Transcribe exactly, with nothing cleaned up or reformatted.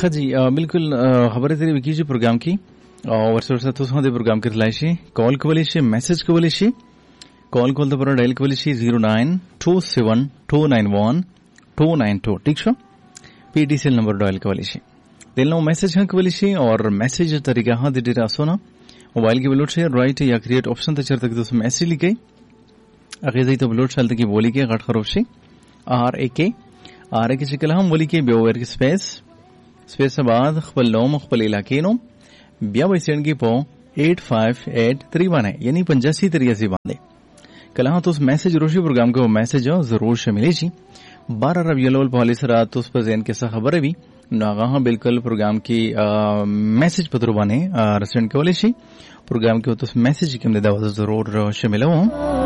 ښه جي بالکل خبرې ترې وکړي پروګرام کې او ورسره سره تاسو هم د پروګرام کې تلای شي کال کولی شي میسج کولی شي کال کول د پر ډایل کولی شي zero nine two seven two nine one two nine two ٹھیک شو پی ټي سیل نمبر ډایل کولی شي دلته میسج هم کولی شي او میسج طریقه ها د ډیره اسونه موبایل کې بلوټ شي رائټ یا کریټ آپشن ته چرته تاسو میسج لیکي هغه دې ته بلوټ شالته کې بولی کې غټ خروف شي آر اے کې آر اے کې چې کله هم بولی کې بیا ور کې سپیس سپیس بعد خپل نوم خپل علاقې نوم بیا وای سند کې په eight five eight three one ہے یعنی پچاسی تریاسی باندې کله هم تاسو میسج روشي پروګرام کې میسج ضرور شامل شي بارہ ربیع الاول په حواله سره تاسو په ذهن کې څه خبره وي نو هغه بالکل پروګرام کې میسج په درو باندې رسند کولای شي پروګرام کې تاسو میسج کوم د ضرور شامل وو